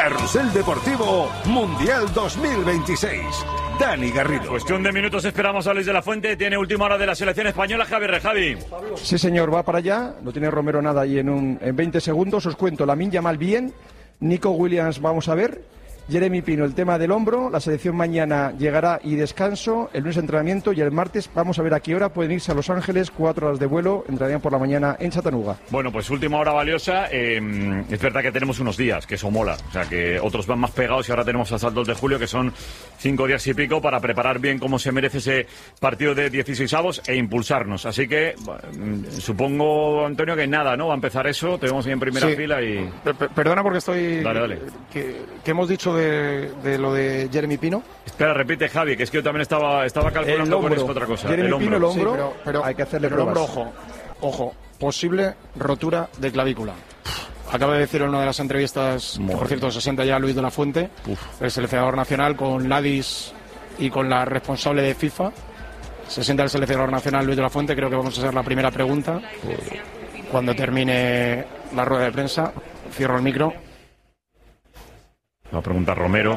Carrusel Deportivo Mundial 2026. Dani Garrido. Cuestión de minutos, esperamos a Luis de la Fuente. Tiene última hora de la selección española, Javi. Sí, señor, va para allá. No tiene Romero nada y en 20 segundos os cuento. Lamine Yamal bien. Nico Williams, vamos a ver. Jeremy Pino, el tema del hombro. La selección mañana llegará y descanso. El lunes entrenamiento y el martes vamos a ver a qué hora pueden irse a Los Ángeles. 4 horas de vuelo. Entrarían por la mañana en Chattanooga. Bueno, pues última hora valiosa. Es verdad que tenemos unos días, que eso mola. O sea, que otros van más pegados y ahora tenemos hasta el 2 de julio, que son 5 días y pico para preparar bien como se merece ese partido de 16avos e impulsarnos. Así que supongo, Antonio, que nada, ¿no? Va a empezar eso. Te vemos ahí en primera fila y... Perdona porque estoy... Dale. Que hemos dicho de lo de Jeremy Pino. Espera, repite, Javi, que es que yo también estaba calculando con esto otra cosa. Jeremy Pino, el hombro, sí, pero hay que hacerle pruebas. El hombro, ojo, posible rotura de clavícula. Acaba de decir en una de las entrevistas, que por cierto se sienta ya Luis de la Fuente, el seleccionador nacional, con Ladis y con la responsable de FIFA. Se sienta el seleccionador nacional Luis de la Fuente, creo que vamos a hacer la primera pregunta. Cuando termine la rueda de prensa, cierro el micro. Va a preguntar Romero.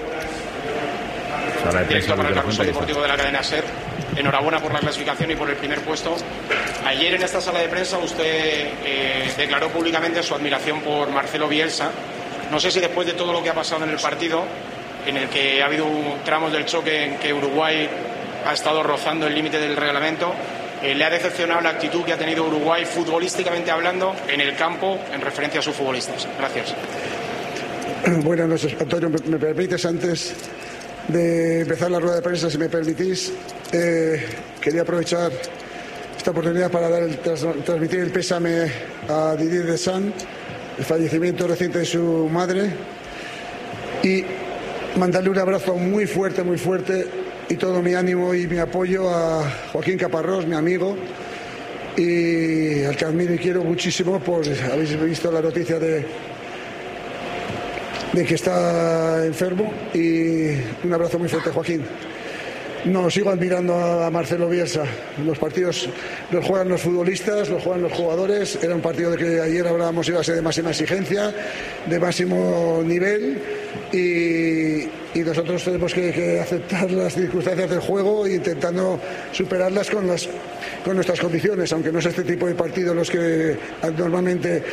Directo para el Carrusel Deportivo de la cadena SER. Enhorabuena por la clasificación y por el primer puesto. Ayer en esta sala de prensa usted declaró públicamente su admiración por Marcelo Bielsa. No sé si después de todo lo que ha pasado en el partido, en el que ha habido tramos del choque en que Uruguay ha estado rozando el límite del reglamento, le ha decepcionado la actitud que ha tenido Uruguay futbolísticamente hablando en el campo en referencia a sus futbolistas. Gracias. Buenas noches, Antonio. ¿Me permites, antes de empezar la rueda de prensa, si me permitís, quería aprovechar esta oportunidad para transmitir el pésame a Didier Deschamps, el fallecimiento reciente de su madre, y mandarle un abrazo muy fuerte y todo mi ánimo y mi apoyo a Joaquín Caparrós, mi amigo, y al que admiro y quiero muchísimo. Habéis visto la noticia de que está enfermo, y un abrazo muy fuerte, Joaquín. No, sigo admirando a Marcelo Bielsa. Los partidos los juegan los futbolistas, los juegan los jugadores. Era un partido de que ayer hablábamos iba a ser de máxima exigencia, de máximo nivel, y nosotros tenemos que aceptar las circunstancias del juego e intentando superarlas con nuestras condiciones, aunque no es este tipo de partidos los que normalmente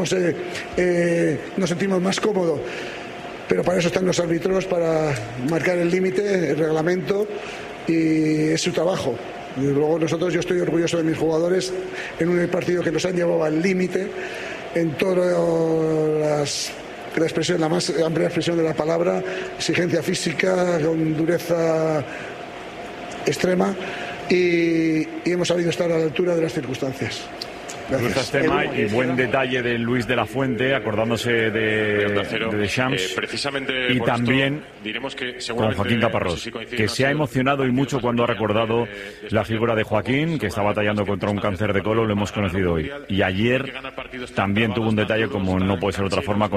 nos sentimos más cómodos. Pero para eso están los árbitros, para marcar el límite, el reglamento, y es su trabajo. Y luego yo estoy orgulloso de mis jugadores en un partido que nos han llevado al límite en todas la más amplia expresión de la palabra, exigencia física, con dureza extrema, y hemos sabido estar a la altura de las circunstancias. Gracias. Tema y buen detalle de Luis de la Fuente, acordándose de Deschamps, precisamente y también con Joaquín Caparrós, que se ha emocionado y mucho cuando ha recordado la figura de Joaquín, que está batallando contra un cáncer de colon. Lo hemos conocido hoy, y ayer también tuvo un detalle, como no puede ser de otra forma,